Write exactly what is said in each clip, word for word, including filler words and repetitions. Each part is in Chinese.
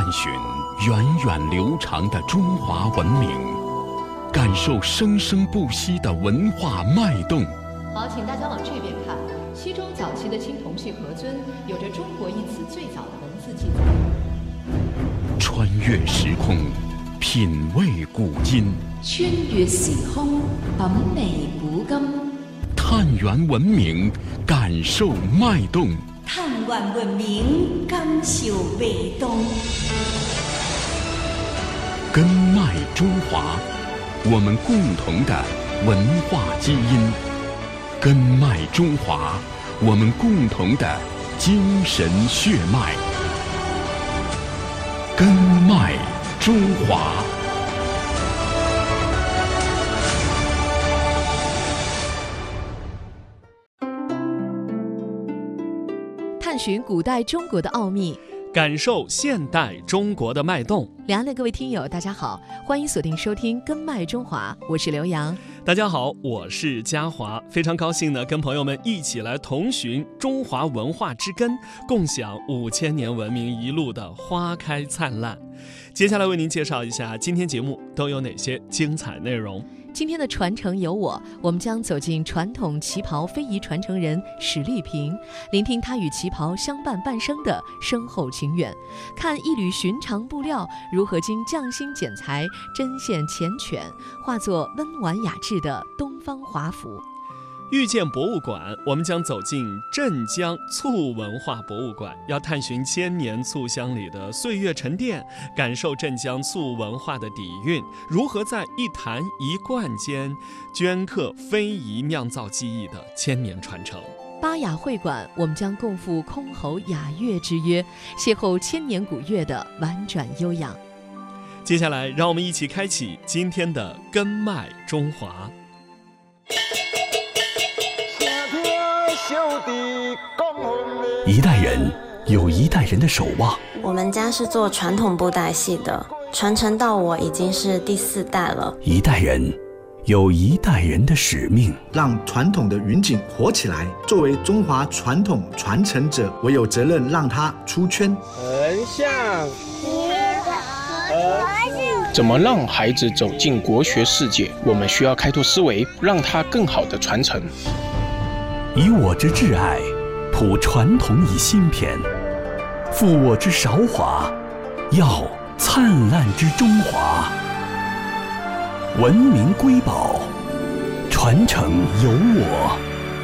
探寻源远流长的中华文明，感受生生不息的文化脉动。 好，请大家往这边看。西周早期的青铜器盒尊有着“中国”一词最早的文字记载。 穿越时空，品味古今； 穿越時空，品味古今； 探源文明，感受脉動； 探源文明，感受脈動。 根脉中華，我們共同的文化基因；根脉中華，我們共同的精神血脈。根脉中華。 探寻古代中国的奥秘， 感受现代中国的脉动。 两岸的各位听友，大家好，欢迎锁定收听《根脉中华》，我是刘洋。 大家好，我是嘉华，非常高兴呢，跟朋友们一起来同寻中华文化之根，共享五千年文明一路的花开灿烂。接下来为您介绍一下今天节目都有哪些精彩内容。 今天的传承有我，我们将走进传统旗袍非遗传承人史丽萍，聆听她与旗袍相伴半生的深厚情缘，看一缕寻常布料如何经匠心剪裁、针线缱绻，化作温婉雅致的东方华服。 遇见博物馆，我们将走进镇江醋文化博物馆，要探寻千年醋香里的岁月沉淀，感受镇江醋文化的底蕴，如何在一坛一罐间镌刻非遗酿造技艺的千年传承。 巴雅会馆，我们将共赴箜篌雅乐之约，邂逅千年古乐的婉转悠扬。 接下来，让我们一起开启今天的根脉中华。 一代人有一代人的守望。 我们家是做传统布袋戏的，传承到我已经是第四代了。 一代人有一代人的使命， 让传统的云锦活起来。作为中华传统传承者，我有责任让它出圈。 横向怎么让孩子走进国学世界？我们需要开拓思维，让它更好的传承。 以我之挚爱，谱传统以新篇；负我之韶华，耀灿烂之中华。文明瑰宝，传承有我。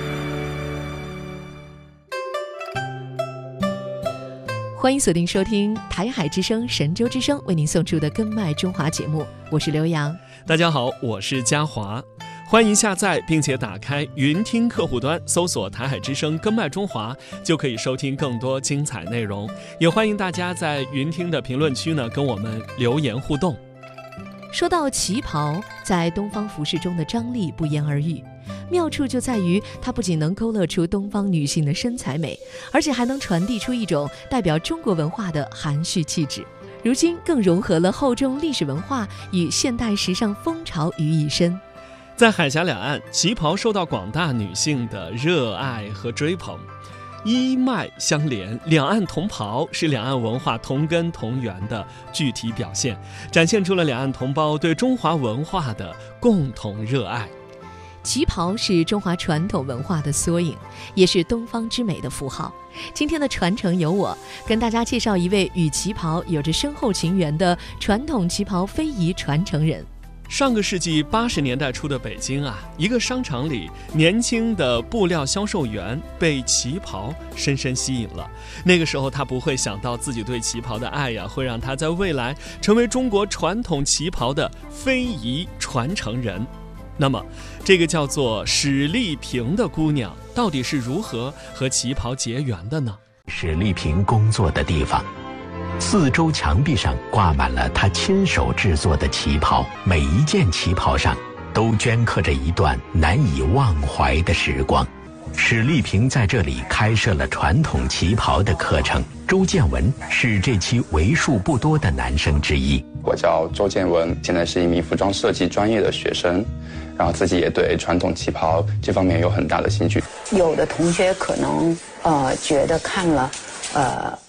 欢迎锁定收听台海之声、神州之声为您送出的《根脉中华》节目，我是刘洋。 大家好，我是嘉华。欢迎下载并且打开云听客户端，搜索台海之声根脉中华，就可以收听更多精彩内容。也欢迎大家在云听的评论区呢跟我们留言互动。 说到旗袍，在东方服饰中的张力不言而喻，妙处就在于它不仅能勾勒出东方女性的身材美，而且还能传递出一种代表中国文化的含蓄气质。如今更融合了厚重历史文化与现代时尚风潮于一身。 在海峡两岸，旗袍受到广大女性的热爱和追捧，一脉相连，两岸同袍是两岸文化同根同源的具体表现，展现出了两岸同胞对中华文化的共同热爱。 旗袍是中华传统文化的缩影，也是东方之美的符号。今天的传承有我，跟大家介绍一位与旗袍有着深厚情缘的传统旗袍非遗传承人。 上个世纪八十年代初的北京啊，一个商场里，年轻的布料销售员被旗袍深深吸引了。那个时候，他不会想到自己对旗袍的爱呀，会让他在未来成为中国传统旗袍的非遗传承人。那么，这个叫做史丽萍的姑娘，到底是如何和旗袍结缘的呢？ 史丽萍工作的地方。四周墙壁上挂满了他亲手制作的旗袍，每一件旗袍上都镌刻着一段难以忘怀的时光。史丽萍在这里开设了传统旗袍的课程。周建文是这期为数不多的男生之一。 我叫周建文，现在是一名服装设计专业的学生，然后自己也对传统旗袍这方面有很大的兴趣。 有的同学可能呃觉得看了呃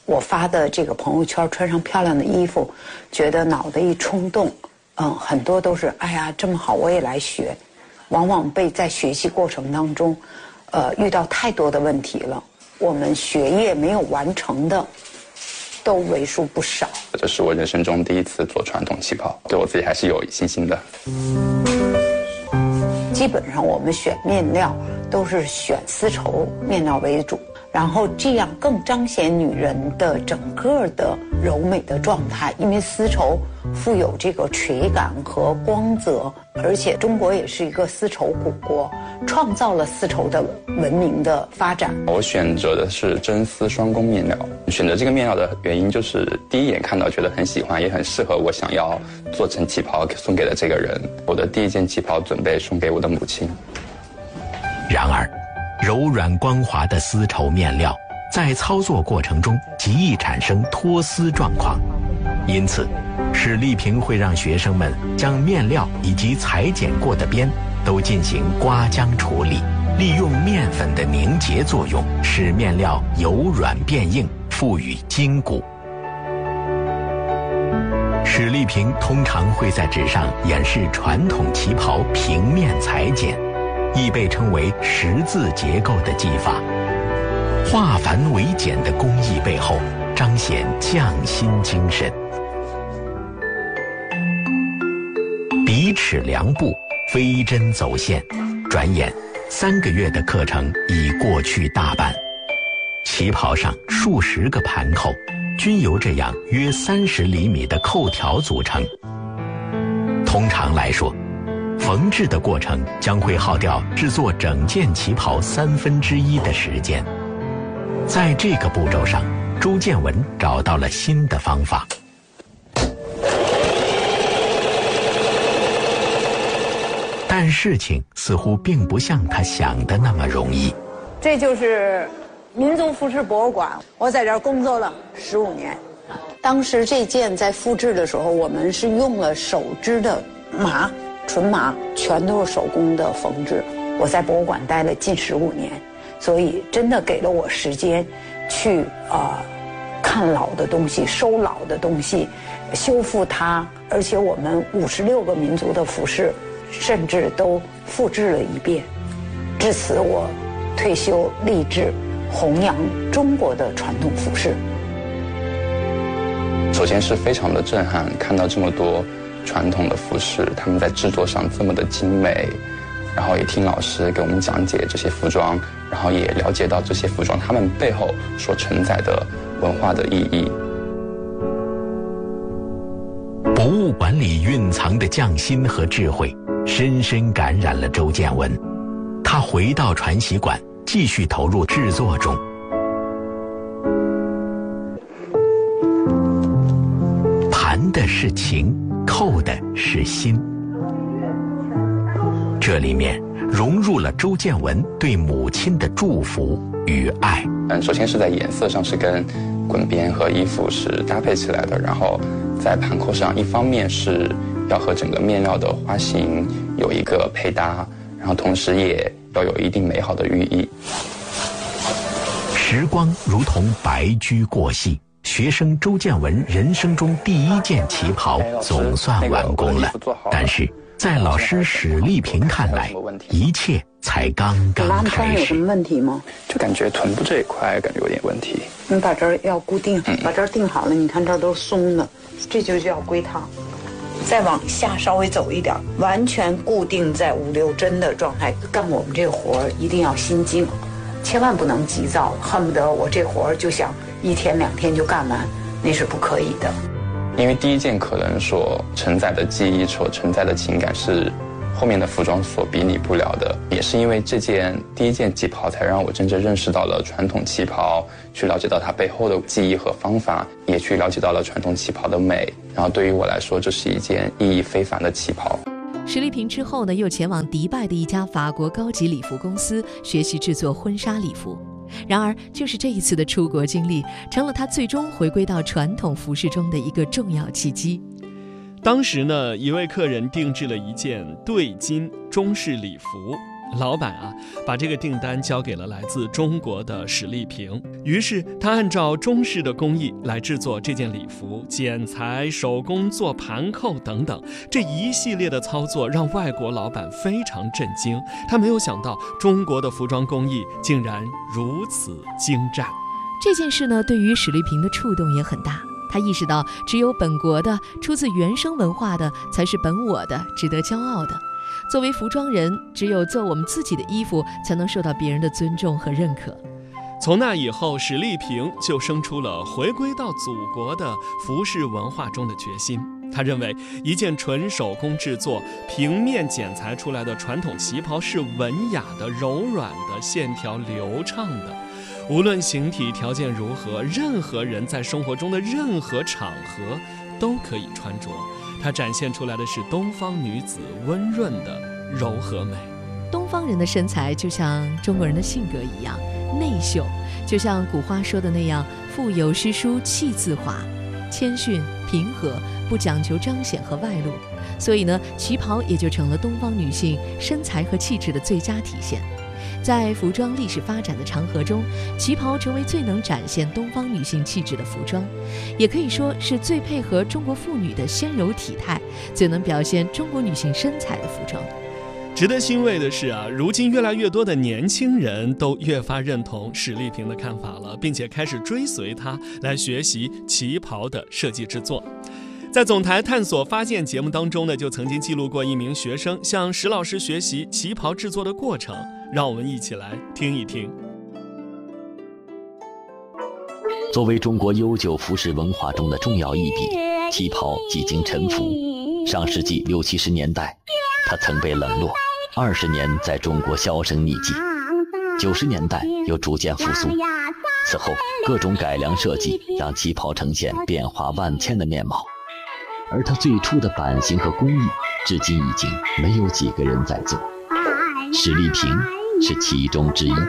我发的这个朋友圈，穿上漂亮的衣服，觉得脑袋一冲动，嗯，很多都是哎呀这么好我也来学，往往被在学习过程当中，呃，遇到太多的问题了，我们学业没有完成的都为数不少。 这是我人生中第一次做传统旗袍，对我自己还是有信心的。 基本上我们选面料都是选丝绸面料为主，然后这样更彰显女人的整个的柔美的状态，因为丝绸富有这个垂感和光泽，而且中国也是一个丝绸古国，创造了丝绸的文明的发展。 我选择的是真丝双工面料，选择这个面料的原因就是第一眼看到觉得很喜欢，也很适合我想要做成旗袍送给的这个人。我的第一件旗袍准备送给我的母亲。 然而，柔软光滑的丝绸面料在操作过程中极易产生脱丝状况，因此史丽萍会让学生们将面料以及裁剪过的边都进行刮浆处理，利用面粉的凝结作用，使面料由软变硬，赋予筋骨。史丽萍通常会在纸上演示传统旗袍平面裁剪，亦被称为十字结构的技法。化繁为简的工艺背后，彰显匠心精神。笔尺量布，飞针走线，转眼三个月的课程已过去大半。旗袍上数十个盘扣，均由这样约三十厘米的扣条组成。通常来说，缝制的过程将会耗掉制作整件旗袍三分之一的时间。在这个步骤上，周建文找到了新的方法。但事情似乎并不像他想的那么容易。 这就是民族服饰博物馆，我在这儿工作了十五年。当时这件在复制的时候，我们是用了手织的麻，纯麻，全都是手工的缝制。我在博物馆待了近十五年，所以真的给了我时间去啊、呃、看老的东西，收老的东西，修复它。而且我们五十六个民族的服饰，甚至都复制了一遍。至此，我退休立志弘扬中国的传统服饰。 首先是非常的震撼，看到这么多传统的服饰，他们在制作上这么的精美，然后也听老师给我们讲解这些服装，然后也了解到这些服装他们背后所承载的文化的意义。 博物馆里蕴藏的匠心和智慧，深深感染了周建文。他回到传习馆，继续投入制作中。盘的是情，扣的是心，这里面融入了周建文对母亲的祝福与爱。 嗯，首先是在颜色上是跟滚边和衣服是搭配起来的，然后在盘扣上，一方面是要和整个面料的花型有一个配搭，然后同时也要有一定美好的寓意。 时光如同白驹过隙，学生周建文人生中第一件旗袍总算完工了。但是在老师史丽萍看来，一切才刚刚开始。有什么问题吗？ 就感觉臀部这一块感觉有点问题。 你把这儿要固定，把这儿定好了，你看这儿都是松的，这就叫龟烫。再往下稍微走一点，完全固定在五六针的状态。干我们这个活儿一定要心静，千万不能急躁，恨不得我这活儿就想一天两天就干完，那是不可以的。 因为第一件可能所承载的记忆、所承载的情感是后面的服装所比拟不了的。也是因为这件第一件旗袍，才让我真正认识到了传统旗袍，去了解到它背后的记忆和方法，也去了解到了传统旗袍的美。然后对于我来说，这是一件意义非凡的旗袍。 史丽萍之后呢，又前往迪拜的一家法国高级礼服公司学习制作婚纱礼服。然而，就是这一次的出国经历，成了她最终回归到传统服饰中的一个重要契机。 当时呢，一位客人定制了一件对襟中式礼服， 老板啊，把这个订单交给了来自中国的史丽萍。于是他按照中式的工艺来制作这件礼服，剪裁、手工做盘扣等等，这一系列的操作让外国老板非常震惊。他没有想到中国的服装工艺竟然如此精湛。 这件事呢，对于史丽萍的触动也很大。他意识到，只有本国的、出自原生文化的，才是本我的、值得骄傲的。作为服装人，只有做我们自己的衣服，才能受到别人的尊重和认可。 从那以后，史丽萍就生出了回归到祖国的服饰文化中的决心。他认为，一件纯手工制作、平面剪裁出来的传统旗袍是文雅的、柔软的、线条流畅的。无论形体条件如何，任何人在生活中的任何场合都可以穿着。它展现出来的是东方女子温润的柔和美。 东方人的身材就像中国人的性格一样内秀，就像古话说的那样，腹有诗书气自华，谦逊平和，不讲求彰显和外露。所以呢，旗袍也就成了东方女性身材和气质的最佳体现。在服装历史发展的长河中，旗袍成为最能展现东方女性气质的服装，也可以说是最配合中国妇女的纤柔体态、最能表现中国女性身材的服装。 值得欣慰的是啊，如今越来越多的年轻人都越发认同史丽萍的看法了，并且开始追随她来学习旗袍的设计制作。在总台探索发现节目当中呢，就曾经记录过一名学生向史老师学习旗袍制作的过程，让我们一起来听一听。 作为中国悠久服饰文化中的重要一笔，旗袍几经沉浮。上世纪六七十年代，它曾被冷落，二十年在中国销声匿迹。九十年代又逐渐复苏，此后各种改良设计让旗袍呈现变化万千的面貌。而它最初的版型和工艺，至今已经没有几个人在做。史丽萍是其中之一。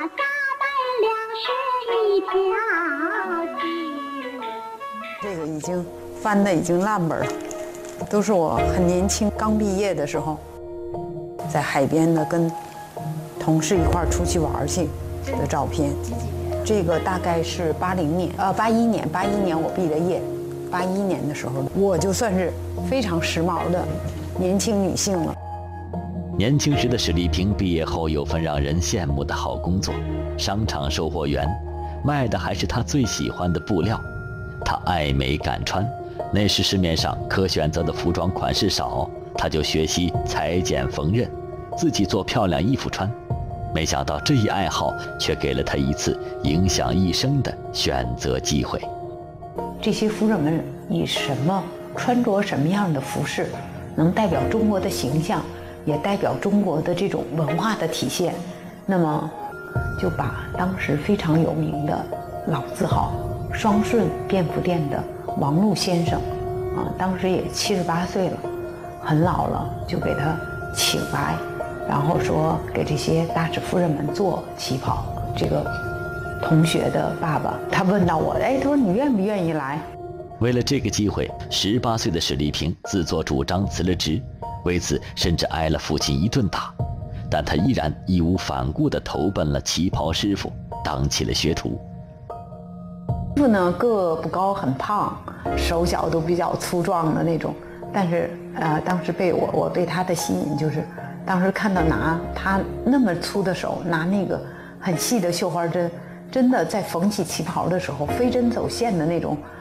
这个已经翻的已经烂本了，都是我很年轻刚毕业的时候，在海边呢跟同事一块儿出去玩去的照片。这个大概是八零年，呃，八一年，八一年我毕的业。八一年的时候，我就算是非常时髦的年轻女性了。 年轻时的史丽萍毕业后有份让人羡慕的好工作，商场售货员，卖的还是她最喜欢的布料。她爱美敢穿，那时市面上可选择的服装款式少，她就学习裁剪缝纫，自己做漂亮衣服穿。没想到这一爱好却给了她一次影响一生的选择机会。 这些夫人们以什么穿着什么样的服饰，能代表中国的形象，也代表中国的这种文化的体现。那么，就把当时非常有名的老字号双顺便服店的王禄先生，啊，当时也七十八岁了，很老了，就给他请来，然后说给这些大使夫人们做旗袍。这个同学的爸爸，他问到我，哎，他说你愿不愿意来？ 为了这个机会，十八岁的史丽萍自作主张辞了职，为此甚至挨了父亲一顿打，但她依然义无反顾地投奔了旗袍师傅，当起了学徒。 师傅呢，个不高，很胖，手脚都比较粗壮的那种，但是呃，当时被我我被他的吸引，就是当时看到拿他那么粗的手，拿那个很细的绣花针。真的在缝起旗袍的时候，飞针走线的那种